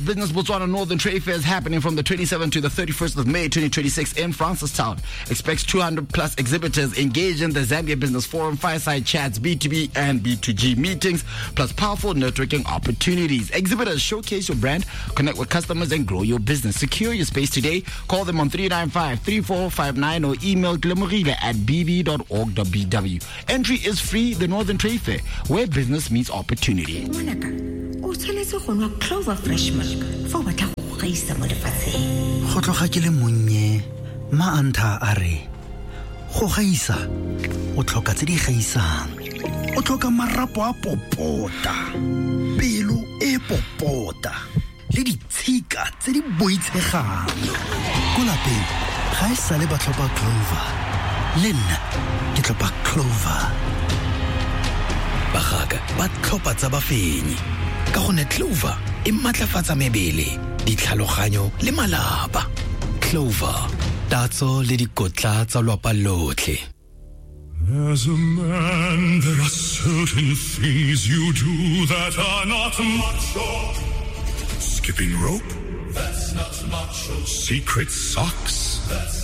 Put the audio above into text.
Business Botswana Northern Trade Fair is happening from the 27th to the 31st of May 2026 in Francistown. Expects 200 plus exhibitors engaged in the Zambia Business Forum, fireside chats, B2B and B2G meetings, plus powerful networking opportunities. Exhibitors showcase your brand, connect with customers and grow your business. Secure your space today. Call them on 395-3459 or email glemorile@bb.org.bw. Entry is free. The Northern Trade Fair, where business meets opportunity. O tshwanetse go nwa Clover Fresh Milk fa o batla go gaisa mo lefatsheng. Go tloga ke le monnye maantha a re go gaisa o tlhoka tse di gaisang, o tlhoka marapo a popota, pelo e popota le ditshika tse di boitshegang. Ko lapeng ga e sale ba tlhopa Clover, le nna ke tlhopa Clover. Bagaka ba tlhopa tsa bafenyi ka gone Clover e matlafatsa mebele, ditlhaloganyo le malapa. Clover, tatso le dikotla tsa lwapa lotlhe. As a man, there are certain things you do that are not macho. Skipping rope? That's not macho. Secret socks? That's